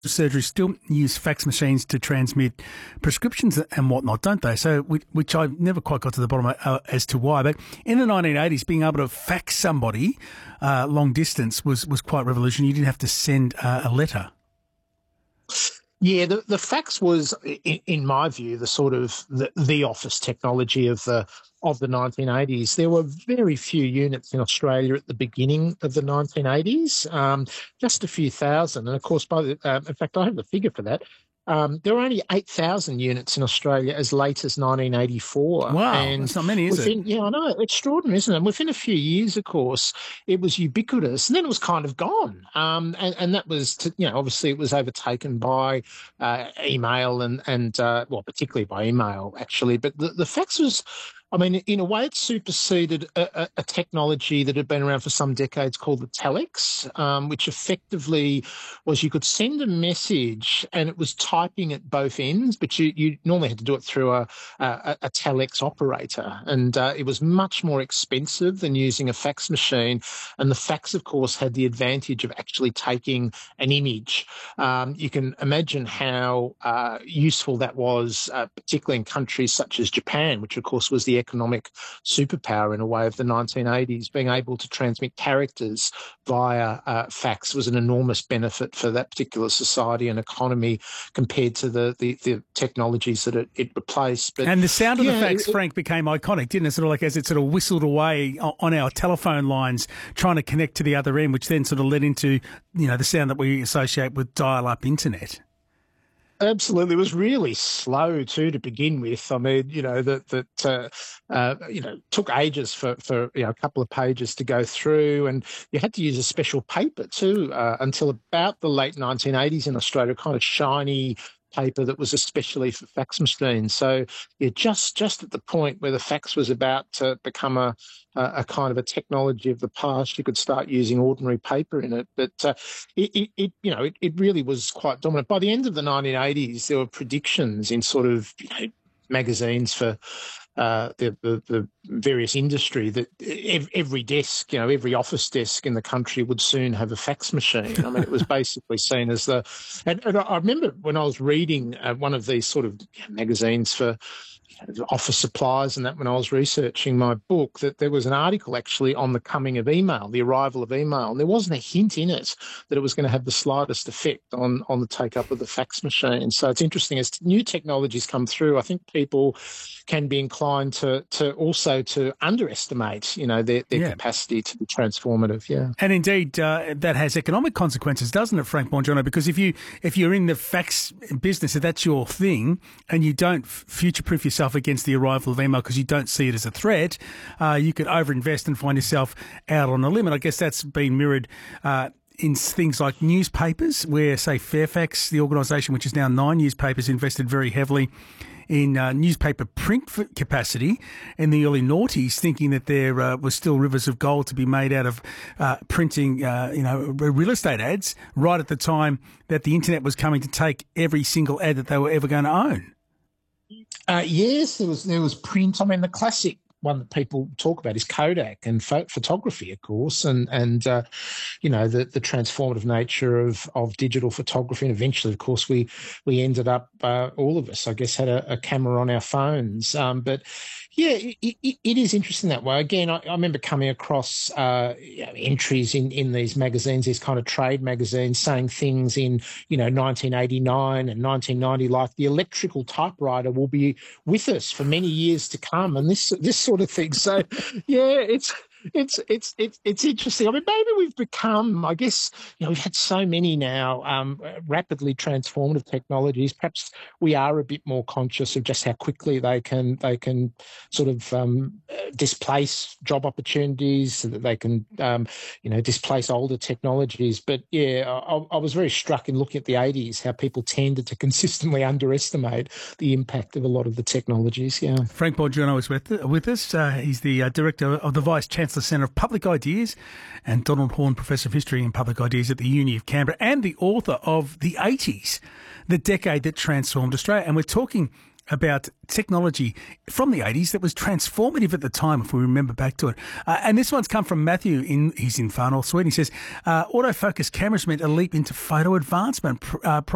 surgeries still use fax machines to transmit prescriptions and whatnot, don't they? So, which I never quite got to the bottom of, as to why. But in the 1980s, being able to fax somebody long distance was quite revolutionary. You didn't have to send a letter. Yeah, the fax was, in my view, the sort of the office technology of the 1980s. There were very few units in Australia at the beginning of the 1980s, just a few thousand. And of course, in fact, I have the figure for that. There were only 8,000 units in Australia as late as 1984. Wow, and that's not many, is it? Yeah, I know. Extraordinary, isn't it? And within a few years, of course, it was ubiquitous, and then it was kind of gone. And that was, obviously it was overtaken by email and particularly by email, actually. But the fax was, I mean, in a way, it superseded a technology that had been around for some decades called the telex, which effectively was you could send a message and it was typing at both ends, but you normally had to do it through a telex operator. And it was much more expensive than using a fax machine. And the fax, of course, had the advantage of actually taking an image. You can imagine how useful that was, particularly in countries such as Japan, which, of course, was the economic superpower in a way of the 1980s. Being able to transmit characters via fax was an enormous benefit for that particular society and economy compared to the technologies that it replaced. But, and the sound of the fax, Frank, became iconic, didn't it? Sort of like as it sort of whistled away on our telephone lines, trying to connect to the other end, which then sort of led into, the sound that we associate with dial-up internet. Absolutely. It was really slow too to begin with. I mean, took ages for a couple of pages to go through, and you had to use a special paper too until about the late 1980s in Australia, kind of shiny paper that was especially for fax machines. So you're just at the point where the fax was about to become a kind of a technology of the past. You could start using ordinary paper in it, but it really was quite dominant. By the end of the 1980s, there were predictions in sort of magazines for the various industry that every desk, every office desk in the country would soon have a fax machine. I mean, it was basically seen as and I remember when I was reading one of these sort of magazines for office supplies and that when I was researching my book, that there was an article actually on the coming of email, the arrival of email, and there wasn't a hint in it that it was going to have the slightest effect on the take-up of the fax machine. So it's interesting, as new technologies come through, I think people can be inclined to underestimate, their capacity to be transformative. Yeah. And indeed, that has economic consequences, doesn't it, Frank Bongiorno? Because if you're in the fax business, if that's your thing, and you don't future-proof yourself against the arrival of email because you don't see it as a threat, you could overinvest and find yourself out on a limb. I guess that's been mirrored in things like newspapers, where, say, Fairfax, the organisation, which is now 9 newspapers, invested very heavily in newspaper print capacity in the early noughties, thinking that there was still rivers of gold to be made out of printing, real estate ads, right at the time that the internet was coming to take every single ad that they were ever going to own. Yes, there was print. I mean, the classic one that people talk about is Kodak and photography, of course, and the transformative nature of digital photography. And eventually, of course, we ended up, all of us, I guess, had a camera on our phones. But yeah, it is interesting that way. Again, I remember coming across entries in these magazines, these kind of trade magazines, saying things in 1989 and 1990, like the electrical typewriter will be with us for many years to come, and this sort of thing. So yeah, it's interesting. I mean, maybe we've become, I guess, we've had so many now rapidly transformative technologies. Perhaps we are a bit more conscious of just how quickly they can sort of displace job opportunities, so that they can displace older technologies. But yeah, I was very struck in looking at the 80s how people tended to consistently underestimate the impact of a lot of the technologies. Yeah. Frank Bongiorno is with us. He's the director of the Vice Chancellor Centre of Public Ideas, and Donald Horne, Professor of History and Public Ideas at the Uni of Canberra, and the author of The 80s, the decade that transformed Australia. And we're talking about technology from the 80s that was transformative at the time, if we remember back to it. And this one's come from Matthew. He's in Far North Sweden. He says, autofocus cameras meant a leap into photo advancement.